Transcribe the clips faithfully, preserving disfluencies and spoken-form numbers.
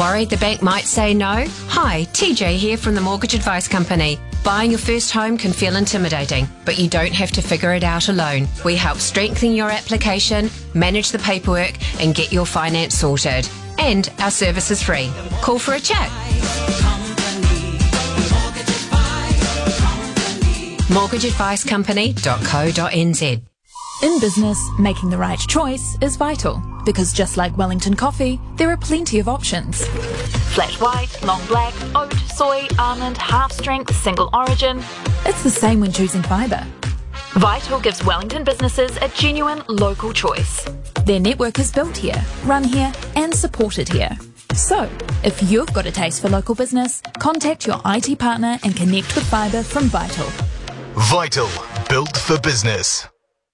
Worried the bank might say no? Hi, T J here from the Mortgage Advice Company. Buying your first home can feel intimidating, but you don't have to figure it out alone. We help strengthen your application, manage the paperwork, and get your finance sorted. And our service is free. Call for a chat. mortgage advice company dot co dot n z. In business, making the right choice is vital, because just like Wellington coffee, there are plenty of options. Flat white, long black, oat, soy, almond, half strength, single origin. It's the same when choosing fibre. Vital gives Wellington businesses a genuine local choice. Their network is built here, run here, and supported here. So, if you've got a taste for local business, contact your I T partner and connect with fibre from Vital. Vital, built for business.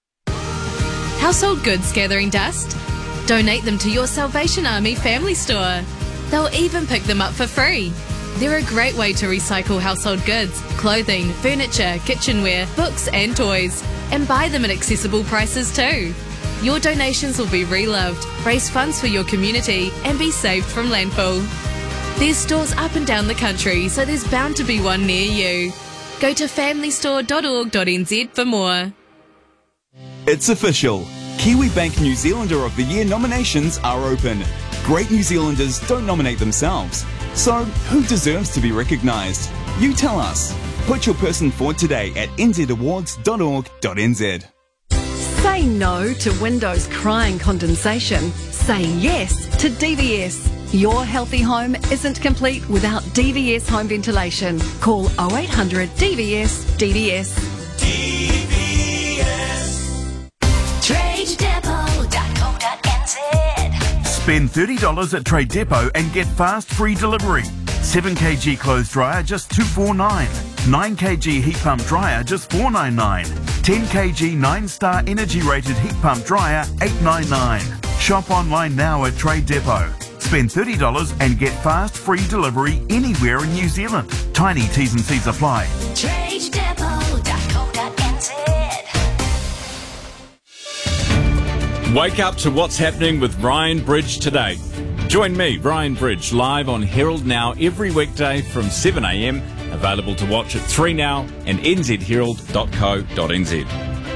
Household goods gathering dust? Donate them to your Salvation Army family store. They'll even pick them up for free. They're a great way to recycle household goods, clothing, furniture, kitchenware, books and toys, and buy them at accessible prices too. Your donations will be reloved, raise funds for your community, and be saved from landfill. There's stores up and down the country, so there's bound to be one near you. Go to family store dot org dot n z for more. It's official. KiwiBank New Zealander of the Year nominations are open. Great New Zealanders don't nominate themselves. So, who deserves to be recognised? You tell us. Put your person forward today at n z awards dot org dot n z. Say no to windows crying condensation. Say yes to D V S. Your healthy home isn't complete without D V S home ventilation. Call oh eight hundred D V S D V S. D V S. trade depot dot co dot n z. Spend thirty dollars at Trade Depot and get fast free delivery. seven kilogram clothes dryer just two forty-nine. nine kilogram heat pump dryer just four ninety-nine. ten kilogram nine star energy rated heat pump dryer eight ninety-nine. Shop online now at Trade Depot. Spend thirty dollars and get fast free delivery anywhere in New Zealand. Tiny T's and C's apply. trade depot dot co dot n z. Wake up to what's happening with Ryan Bridge today. Join me, Ryan Bridge, live on Herald Now every weekday from seven a m. Available to watch at three now and n z herald dot co dot n z.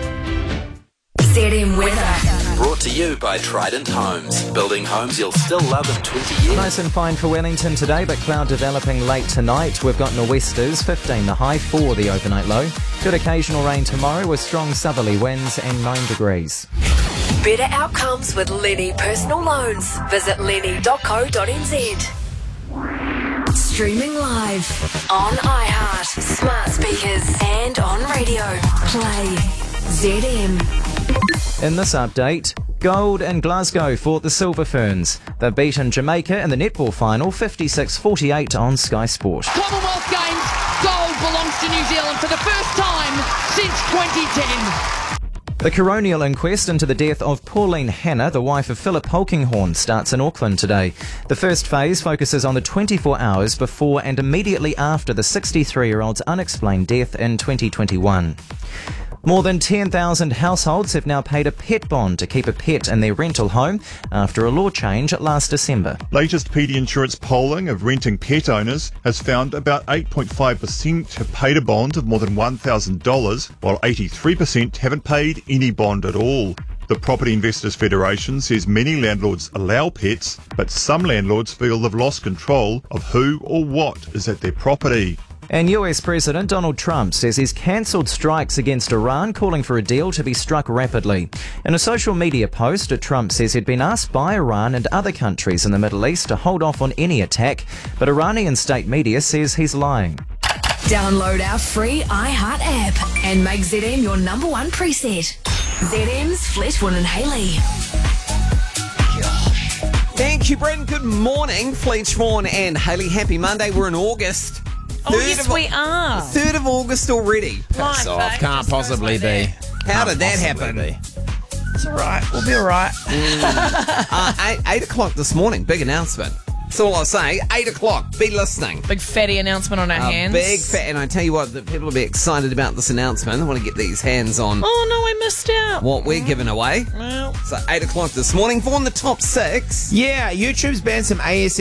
Z M weather. Brought to you by Trident Homes. Building homes you'll still love in twenty years. Nice and fine for Wellington today, but cloud developing late tonight. We've got nor'westers, fifteen the high, four the overnight low. Good occasional rain tomorrow with strong southerly winds and nine degrees. Better outcomes with Lenny Personal Loans. Visit lenny dot co dot n z. Streaming live on iHeart, smart speakers and on radio. Play Z M. In this update, gold in Glasgow for the Silver Ferns. They've beaten Jamaica in the netball final fifty-six forty-eight on Sky Sport. Commonwealth Games, gold belongs to New Zealand for the first time since twenty ten. The coronial inquest into the death of Pauline Hanna, the wife of Philip Polkinghorne, starts in Auckland today. The first phase focuses on the twenty-four hours before and immediately after the sixty-three-year-old's unexplained death in twenty twenty-one. More than ten thousand households have now paid a pet bond to keep a pet in their rental home after a law change last December. Latest P D Insurance polling of renting pet owners has found about eight point five percent have paid a bond of more than one thousand dollars, while eighty-three percent haven't paid any bond at all. The Property Investors Federation says many landlords allow pets, but some landlords feel they've lost control of who or what is at their property. And U S President Donald Trump says he's cancelled strikes against Iran, calling for a deal to be struck rapidly. In a social media post, Trump says he'd been asked by Iran and other countries in the Middle East to hold off on any attack, but Iranian state media says he's lying. Download our free iHeart app and make Z M your number one preset. Z M's Fletchwood and Haley. Thank you, Brendan. Good morning, Fletchwood and Haley. Happy Monday. We're in August. Oh, yes, we are. third of August already. Life, so it can't possibly be. How Can't did that possibly happen? be. It's all right. We'll be all right. Mm. uh, eight, eight o'clock this morning. Big announcement. That's all I'll say. Eight o'clock. Be listening. Big fatty announcement on our A hands. big fat. And I tell you what, the people will be excited about this announcement. I want to get these hands on Oh, no, I missed out. what we're giving away. Well. So eight o'clock this morning for in the top six. Yeah, YouTube's banned some A S